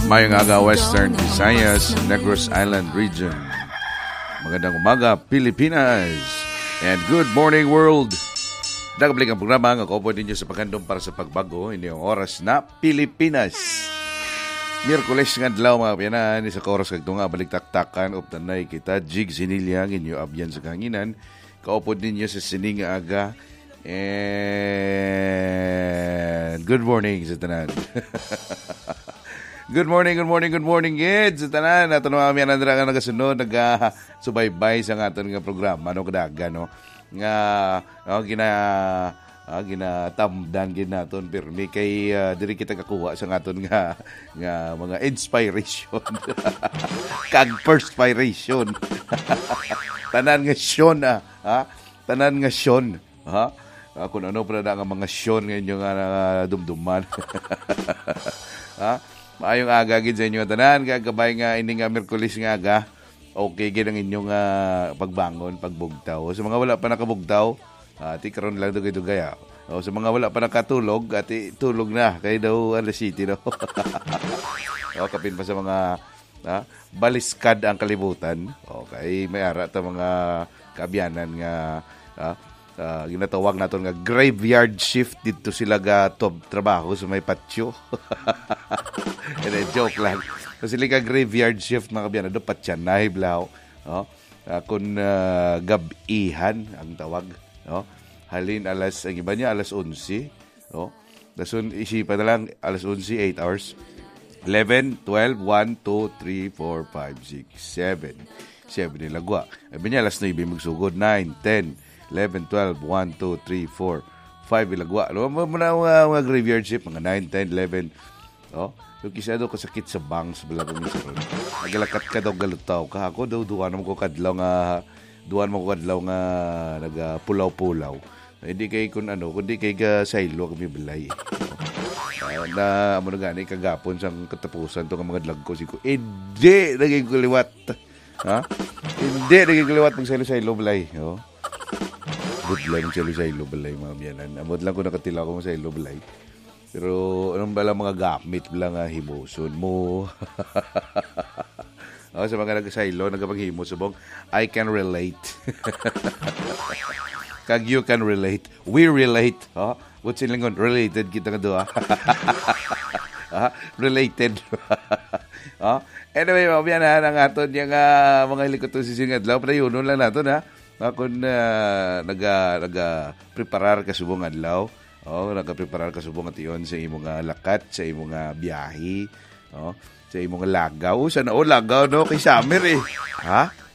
Mayong aga Western Visayas, Negros Island Region. Magandang umaga, Pilipinas. And good morning, world. Nagabalik ang programa nga kaupo ninyo sa paghandom para sa pagbago. Hindi yung oras na Pilipinas. Miyerkules nga adlaw mga piyanan. Isa ka oras kagtunga, balik taktakan. Uptanay kita, Jig Sinilyang, inyo abyan sa kanginan. Kaupo ninyo sa sining aga. And good morning sa tanan. Good morning, kids. Sa tanan, nato naman kami anandra nga nagasunod, nagsubaybay sa aton nga programa, no, kadaga, no, nga, ginatamdan ginaton pirmi kay diri kita kakuha sa aton nga mga inspiration. Kag perspiration. Tanan nga syon, ha? Tanan nga syon, ha? Kung ano pa na nga mga syon ngayon yung dumduman. Ha? Maayong aga gid sa inyo tanan, kagabay nga ini nga Miyerkules nga aga. Okay gid ang inyong pagbangon, pagbugtaw. Sa mga wala pa nakabugtaw, ati karon lang dugay-dugay. O sa mga wala pa nakatulog, ati tulog na kay daw alas 7 no. O kapin pa sa mga baliskad ang kalibutan. Okay, may ara ta mga kaabyanan nga ginatawag naton nga graveyard shift dito sila ga trabaho sa may patio. Joke lang. Kasi sila ka graveyard shift mga kabyan do patyan na hiblaw. Kung gabihan ang tawag, no? Halin ang iba niya alas 11, no? Dasun isipan na lang alas 11 8 hours. 11, 12, 1, 2, 3, 4, 5, 6, 7. 7 nilagwa. Sabi niya alas 9 magsugod, 9, 10. 11, 12, 1, 2, 3, 4, 5 ilagwa. Alam mo na mga graveyard shift, mga 9, 10, 11. Yung kisa daw kasakit sa bangs, bala ko minsan ron. Nagalakat ka daw galutaw. Kahako daw, duwan mo ko kadlaw nga nagapulaw-pulaw. Hindi kay kundi kay saylo kami balay. Na amo na gani kagapon sang katapusan tong mga dlag ko sigo. Hindi naging kuliwat. Ha? Hindi naging kuliwat pag saylo-saylo balay. Good lang sa ilo balay mga biyanan. Amod lang ko nakatila ko sa ilo balay. Pero anong bala mga gamit lang himuson mo. Sa mga nagsailo, nagpaghimo subong, I can relate. Kag you can relate. We relate. What's in lingon? Related kita nga doon. Related. Anyway, mga biyanan, ang aton yung mga helikopter sisingadlaw. Pero yun lang natin, ha? Kung nag-preparar ka subong adlaw, nag-preparar ka subong at iyon sa imong lakat, sa imong biyahe, sa imong lagaw. Sana lagaw, no? Kay summer, eh. Ha?